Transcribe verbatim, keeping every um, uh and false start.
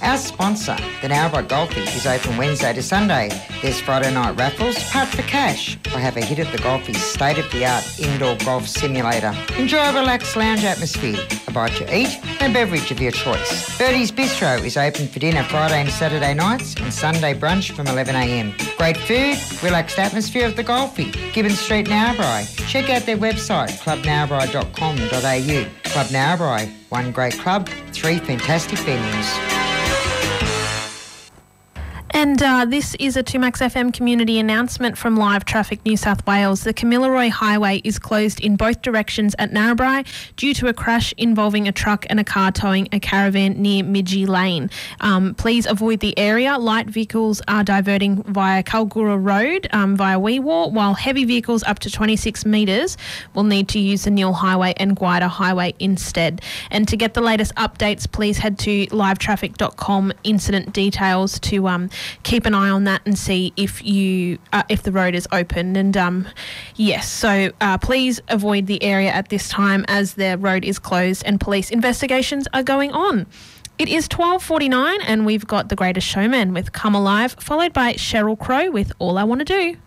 Our sponsor, the Narrabri Golfie, is open Wednesday to Sunday. There's Friday night raffles, putt for cash, or have a hit at the Golfie's state-of-the-art indoor golf simulator. Enjoy a relaxed lounge atmosphere, a bite to eat, and a beverage of your choice. Birdie's Bistro is open for dinner Friday and Saturday nights and Sunday brunch from eleven a m. Great food, relaxed atmosphere of the Golfie. Gibbons Street, Narrabri. Check out their website, club narrabri dot com dot a u. Club Narrabri, one great club, three fantastic venues. And uh, this is a two Max F M community announcement from Live Traffic New South Wales. The Kamilaroi Highway is closed in both directions at Narrabri due to a crash involving a truck and a car towing a caravan near Midgie Lane. Um, please avoid the area. Light vehicles are diverting via Kalgura Road um, via Weewaw, while heavy vehicles up to twenty-six metres will need to use the Neil Highway and Guida Highway instead. And to get the latest updates, please head to live traffic dot com incident details to um, keep an eye on that and see if you uh, if the road is open. And um, yes, so uh, please avoid the area at this time as the road is closed and police investigations are going on. It is twelve forty-nine and we've got The Greatest Showman with Come Alive, followed by Sheryl Crow with All I Want to Do.